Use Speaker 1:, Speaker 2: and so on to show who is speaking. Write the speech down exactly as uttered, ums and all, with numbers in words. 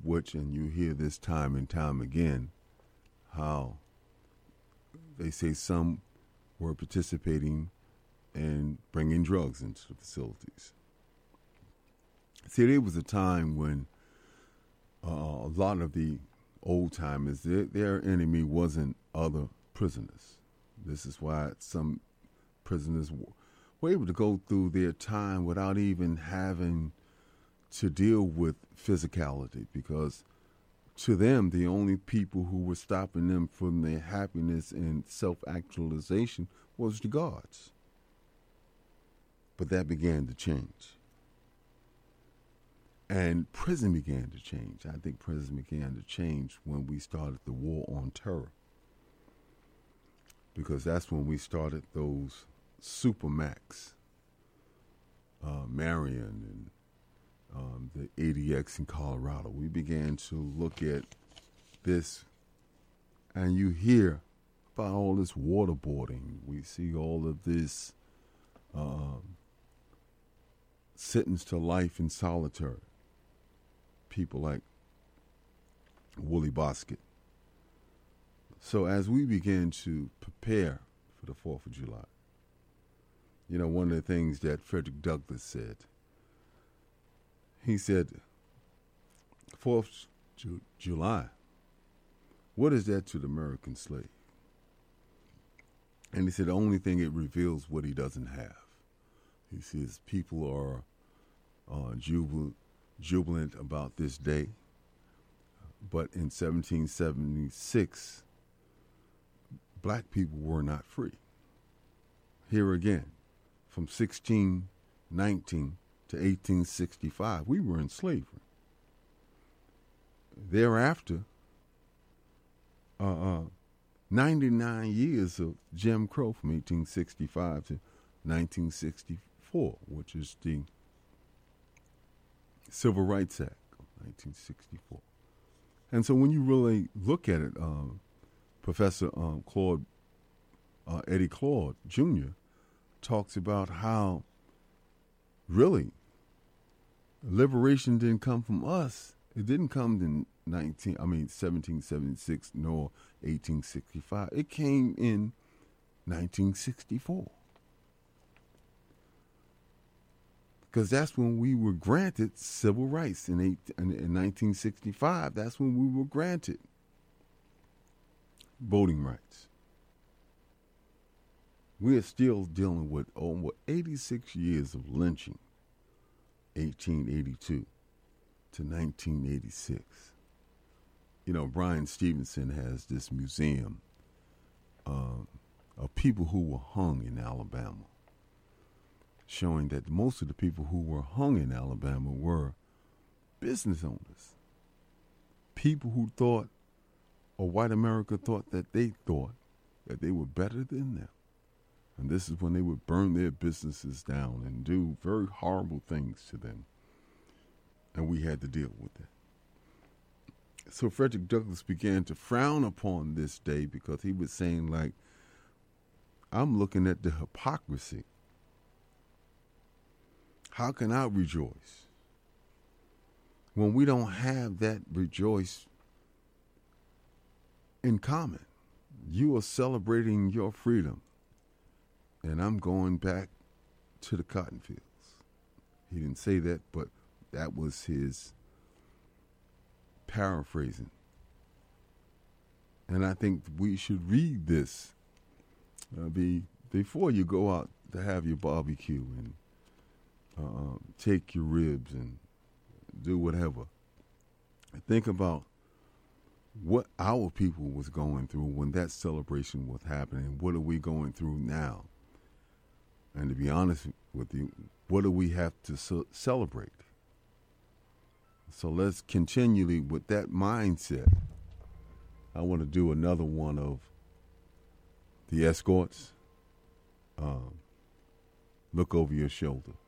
Speaker 1: which, and you hear this time and time again, how they say some were participating in bringing drugs into the facilities. See, there was a time when uh, a lot of the old timers, their, their enemy wasn't other prisoners. This is why some prisoners w- were able to go through their time without even having to deal with physicality, because to them, the only people who were stopping them from their happiness and self-actualization was the guards. But that began to change. And prison began to change. I think prison began to change when we started the war on terror, because that's when we started those supermax, uh, Marion and um, the A D X in Colorado. We began to look at this, and you hear about all this waterboarding. We see all of this um, sentence to life in solitary. People like Willie Bosket. So as we begin to prepare for the fourth of July, you know, one of the things that Frederick Douglass said, he said, fourth of July, what is that to the American slave? And he said the only thing it reveals what he doesn't have. He says people are uh, jubil- jubilant about this day, but in seventeen seventy-six, black people were not free. Here again, from sixteen nineteen to eighteen sixty-five, we were in slavery. Thereafter, uh, uh, ninety-nine years of Jim Crow from eighteen sixty-five to nineteen sixty-four, which is the Civil Rights Act of nineteen sixty-four. And so when you really look at it, um, Professor um, Claude, uh, Eddie Claude Junior talks about how really liberation didn't come from us. It didn't come in nineteen, I mean seventeen seventy-six nor eighteen sixty-five. It came in nineteen sixty-four. Because that's when we were granted civil rights in, eight, in, in nineteen sixty-five. That's when we were granted voting rights. We are still dealing with over eighty-six years of lynching, eighteen eighty-two to nineteen eighty-six. You know, Brian Stevenson has this museum um, of people who were hung in Alabama, showing that most of the people who were hung in Alabama were business owners, people who thought, or white America thought that they thought that they were better than them. And this is when they would burn their businesses down and do very horrible things to them. And we had to deal with that. So Frederick Douglass began to frown upon this day because he was saying, like, I'm looking at the hypocrisy. How can I rejoice when we don't have that rejoice in common? You are celebrating your freedom, and I'm going back to the cotton fields. He didn't say that, but that was his paraphrasing. And I think we should read this uh, be, before you go out to have your barbecue and uh, take your ribs and do whatever. Think about what our people was going through when that celebration was happening. What are we going through now? And to be honest with you, what do we have to ce- celebrate? So let's continually, with that mindset, I want to do another one of the Escorts. Um, look over your shoulder.